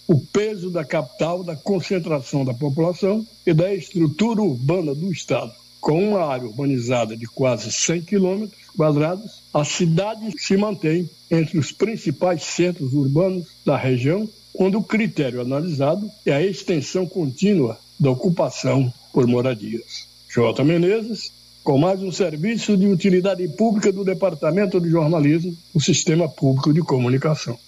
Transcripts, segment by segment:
o peso da capital, da concentração da população e da estrutura urbana do Estado. Com uma área urbanizada de quase 100 quilômetros quadrados, a cidade se mantém entre os principais centros urbanos da região, onde o critério analisado é a extensão contínua da ocupação por moradias. J. Menezes, com mais um serviço de utilidade pública do Departamento de Jornalismo do Sistema Público de Comunicação.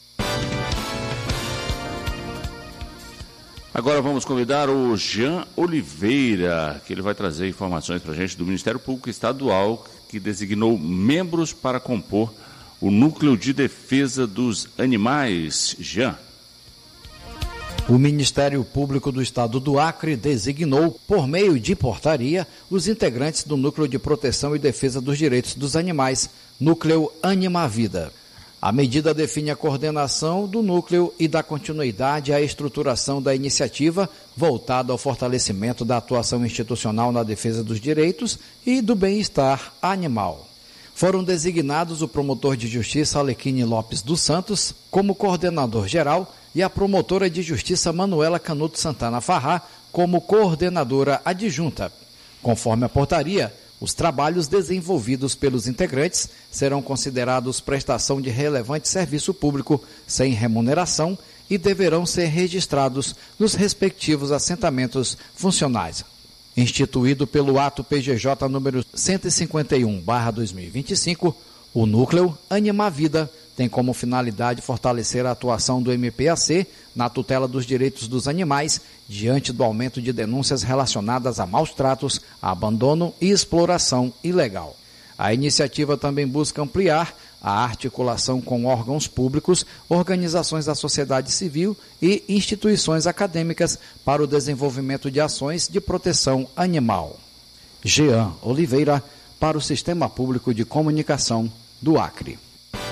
Agora vamos convidar o Jean Oliveira, que ele vai trazer informações para a gente do Ministério Público Estadual, que designou membros para compor o Núcleo de Defesa dos Animais. Jean. O Ministério Público do Estado do Acre designou, por meio de portaria, os integrantes do Núcleo de Proteção e Defesa dos Direitos dos Animais, Núcleo Animavida. A medida define a coordenação do núcleo e dá continuidade à estruturação da iniciativa voltada ao fortalecimento da atuação institucional na defesa dos direitos e do bem-estar animal. Foram designados o promotor de justiça Alequine Lopes dos Santos como coordenador geral e a promotora de justiça Manuela Canuto Santana Farrá como coordenadora adjunta. Conforme a portaria, os trabalhos desenvolvidos pelos integrantes serão considerados prestação de relevante serviço público sem remuneração e deverão ser registrados nos respectivos assentamentos funcionais. Instituído pelo ato PGJ número 151/2025, o Núcleo Animavida tem como finalidade fortalecer a atuação do MPAC na tutela dos direitos dos animais diante do aumento de denúncias relacionadas a maus tratos, abandono e exploração ilegal. A iniciativa também busca ampliar a articulação com órgãos públicos, organizações da sociedade civil e instituições acadêmicas para o desenvolvimento de ações de proteção animal. Jean Oliveira, para o Sistema Público de Comunicação do Acre.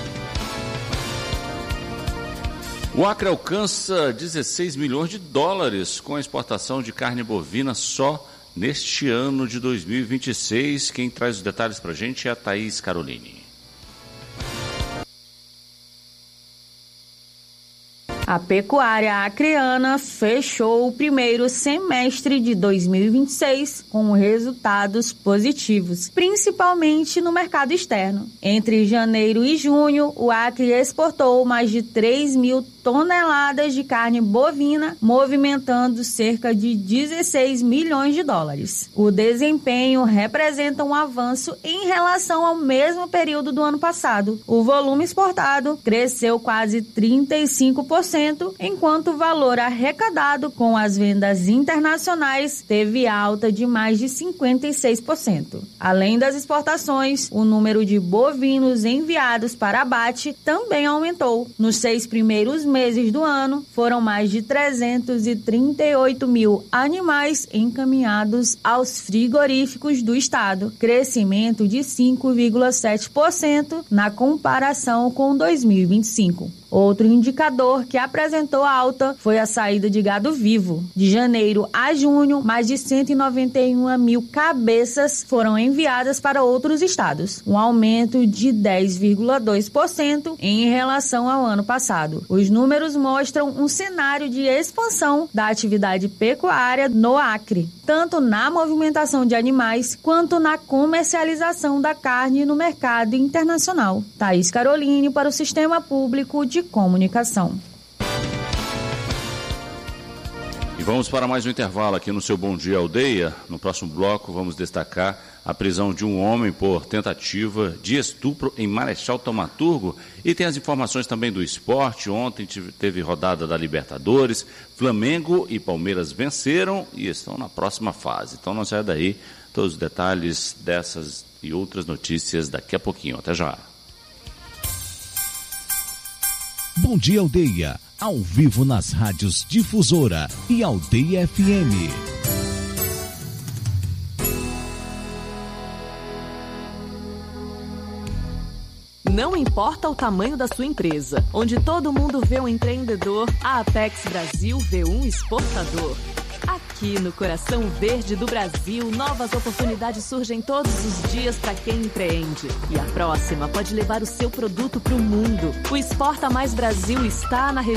O Acre alcança 16 milhões de dólares com a exportação de carne bovina só neste ano de 2026. Quem traz os detalhes para a gente é a Thaís Caroline. A pecuária acreana fechou o primeiro semestre de 2026 com resultados positivos, principalmente no mercado externo. Entre janeiro e junho, o Acre exportou mais de 3 mil toneladas de carne bovina, movimentando cerca de 16 milhões de dólares. O desempenho representa um avanço em relação ao mesmo período do ano passado. O volume exportado cresceu quase 35%, enquanto o valor arrecadado com as vendas internacionais teve alta de mais de 56%. Além das exportações, o número de bovinos enviados para abate também aumentou. Nos 6 primeiros meses do ano, foram mais de 338 mil animais encaminhados aos frigoríficos do estado, crescimento de 5,7% na comparação com 2025. Outro indicador que apresentou alta foi a saída de gado vivo. De janeiro a junho, mais de 191 mil cabeças foram enviadas para outros estados, um aumento de 10,2% em relação ao ano passado. Os números mostram um cenário de expansão da atividade pecuária no Acre, tanto na movimentação de animais quanto na comercialização da carne no mercado internacional. Thaís Caroline para o Sistema Público de Comunicação. E vamos para mais um intervalo aqui no seu Bom Dia Aldeia. No próximo bloco vamos destacar a prisão de um homem por tentativa de estupro em Marechal Thaumaturgo. E tem as informações também do esporte. Ontem teve rodada da Libertadores. Flamengo e Palmeiras venceram e estão na próxima fase. Então não saia daí. Todos os detalhes dessas e outras notícias daqui a pouquinho. Até já. Bom Dia Aldeia, ao vivo nas rádios Difusora e Aldeia FM. Não importa o tamanho da sua empresa, onde todo mundo vê um empreendedor, a Apex Brasil vê um exportador. Aqui no coração verde do Brasil, novas oportunidades surgem todos os dias para quem empreende. E a próxima pode levar o seu produto para o mundo. O Exporta Mais Brasil está na região